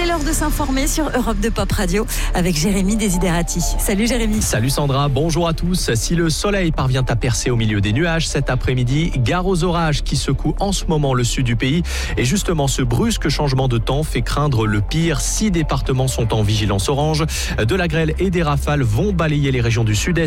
l'heure de s'informer sur Europe 2 Pop Radio avec Jérémy Desiderati. Salut Jérémy. Salut Sandra, bonjour à tous. Si le soleil parvient à percer au milieu des nuages cet après-midi, gare aux orages qui secouent en ce moment le sud du pays. Et justement, ce brusque changement de temps fait craindre le pire. 6 départements sont en vigilance orange. De la grêle et des rafales vont balayer les régions du sud-est